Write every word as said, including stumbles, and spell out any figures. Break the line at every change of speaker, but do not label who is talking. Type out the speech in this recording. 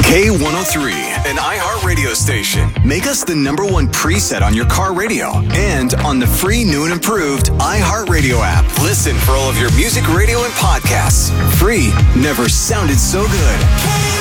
K one oh three, an iHeart radio station. Make us the number one preset on your car radio and on the free new and improved iHeart Radio app. Listen for all of your music, radio, and podcasts. Free never sounded so good.